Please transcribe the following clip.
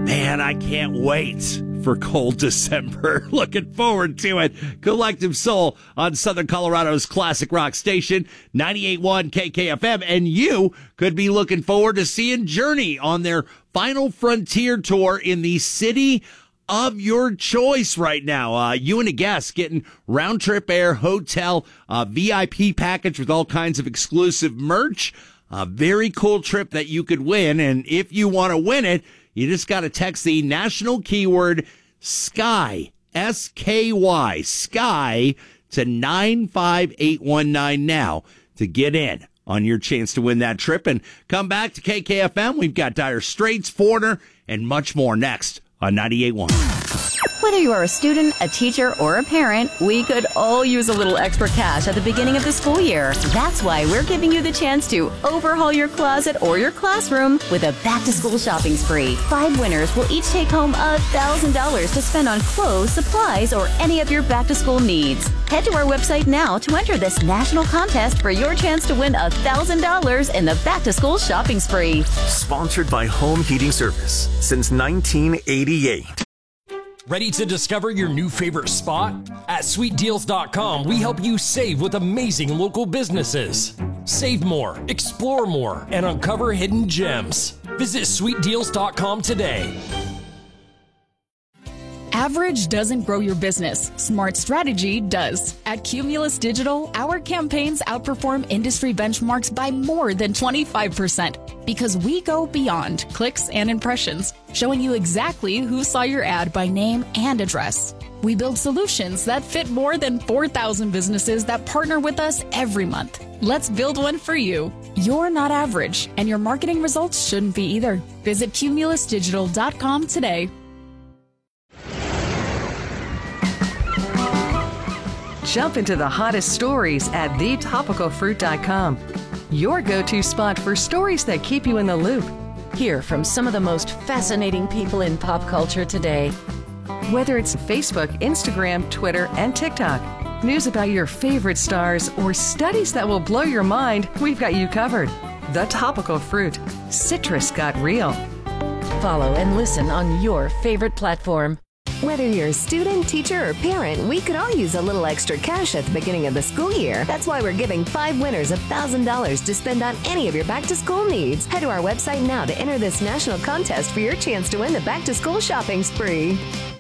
Man, I can't wait for cold December. Looking forward to it. Collective Soul on Southern Colorado's classic rock station, 98.1 KKFM. And you could be looking forward to seeing Journey on their Final Frontier tour in the city of your choice right now. You and a guest getting round trip air, hotel, VIP package with all kinds of exclusive merch. A very cool trip that you could win. And if you want to win it, you just got to text the national keyword SKY, S-K-Y, SKY, to 95819 now to get in on your chance to win that trip. And come back to KKFM. We've got Dire Straits, Foreigner, and much more next on 98.1. Whether you are a student, a teacher, or a parent, we could all use a little extra cash at the beginning of the school year. That's why we're giving you the chance to overhaul your closet or your classroom with a back-to-school shopping spree. 5 winners will each take home $1,000 to spend on clothes, supplies, or any of your back-to-school needs. Head to our website now to enter this national contest for your chance to win $1,000 in the back-to-school shopping spree. Sponsored by Home Heating Service since 1988. Ready to discover your new favorite spot? At sweetdeals.com, we help you save with amazing local businesses. Save more, explore more, and uncover hidden gems. Visit sweetdeals.com today. Average doesn't grow your business. Smart strategy does. At Cumulus Digital, our campaigns outperform industry benchmarks by more than 25% because we go beyond clicks and impressions, showing you exactly who saw your ad by name and address. We build solutions that fit more than 4,000 businesses that partner with us every month. Let's build one for you. You're not average, and your marketing results shouldn't be either. Visit cumulusdigital.com today. Jump into the hottest stories at thetopicalfruit.com. Your go-to spot for stories that keep you in the loop. Hear from some of the most fascinating people in pop culture today. Whether it's Facebook, Instagram, Twitter, and TikTok, news about your favorite stars, or studies that will blow your mind, we've got you covered. The Topical Fruit. Citrus got real. Follow and listen on your favorite platform. Whether you're a student, teacher, or parent, we could all use a little extra cash at the beginning of the school year. That's why we're giving 5 winners $1,000 to spend on any of your back-to-school needs. Head to our website now to enter this national contest for your chance to win the back-to-school shopping spree.